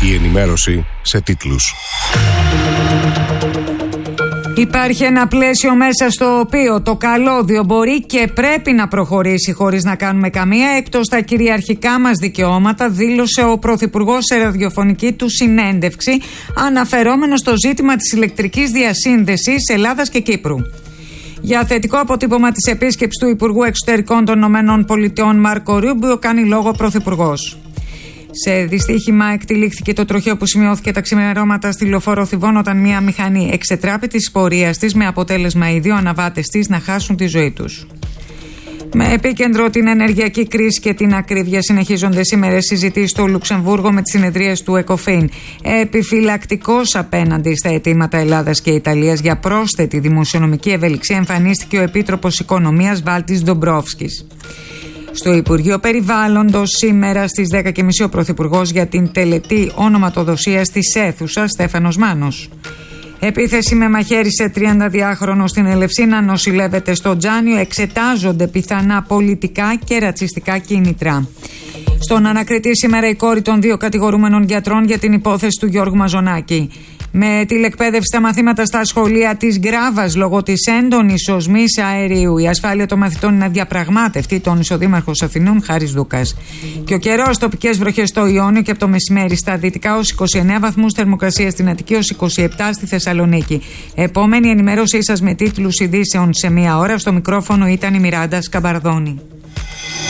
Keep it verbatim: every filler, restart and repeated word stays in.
Η ενημέρωση σε τίτλους. Υπάρχει ένα πλαίσιο μέσα στο οποίο το καλώδιο μπορεί και πρέπει να προχωρήσει χωρίς να κάνουμε καμία εκτός τα κυριαρχικά μας δικαιώματα, δήλωσε ο Πρωθυπουργός σε ραδιοφωνική του συνέντευξη, αναφερόμενο στο ζήτημα της ηλεκτρικής διασύνδεσης Ελλάδας και Κύπρου. Για θετικό αποτύπωμα της επίσκεψης του Υπουργού Εξωτερικών των ΗΠΑ Μάρκο Ρούμπιο κάνει λόγο ο Πρωθυπουργός. Σε δυστύχημα εκτυλίχθηκε το τροχαίο που σημειώθηκε τα ξημερώματα στη λεωφόρο Θηβών όταν μια μηχανή εξετράπη της πορείας της με αποτέλεσμα οι δύο αναβάτες της να χάσουν τη ζωή τους. Με επίκεντρο την ενεργειακή κρίση και την ακρίβεια συνεχίζονται σήμερα συζητήσεις στο Λουξεμβούργο με τις συνεδρίες του ΕΚΟΦΗΝ. Επιφυλακτικός απέναντι στα αιτήματα Ελλάδας και Ιταλίας για πρόσθετη δημοσιονομική ευελιξία εμφανίστηκε ο Επίτροπος Οικονομίας Βάλτης Ντομπρόφσκης. Στο Υπουργείο Περιβάλλοντος σήμερα στις δέκα και μισή ο Πρωθυπουργός για την τελετή ονοματοδοσίας της αίθουσας Στέφανος Μάνος. Επίθεση με μαχαίρι σε τριανταδυάχρονο στην Ελευσίνα νοσηλεύεται στο Τζάνιο. Εξετάζονται πιθανά πολιτικά και ρατσιστικά κίνητρα. Στον ανακριτή σήμερα η κόρη των δύο κατηγορούμενων γιατρών για την υπόθεση του Γιώργου Μαζονάκη. Με τηλεκπαίδευση στα μαθήματα στα σχολεία της Γκράβας λόγω της έντονης οσμής αερίου. Η ασφάλεια των μαθητών είναι αδιαπραγμάτευτη, τόνισε ο Δήμαρχος Αθηνών Χάρης Δούκας. Και ο καιρός, τοπικές βροχές στο Ιόνιο και από το μεσημέρι στα δυτικά ως είκοσι εννέα βαθμούς, θερμοκρασία στην Αττική ως είκοσι επτά στη Θεσσαλονίκη. Επόμενη ενημέρωσή σας με τίτλους ειδήσεων σε μία ώρα. Στο μικρόφωνο ήταν η Μιράντα Σκαμπαρδόνη.